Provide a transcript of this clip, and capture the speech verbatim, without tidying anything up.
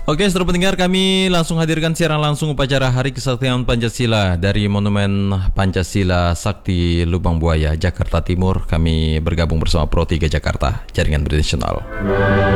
Oke, saudara pendengar, kami langsung hadirkan siaran langsung upacara Hari Kesaktian Pancasila dari Monumen Pancasila Sakti Lubang Buaya, Jakarta Timur. Kami bergabung bersama Pro tiga Jakarta, Jaringan Bernasional.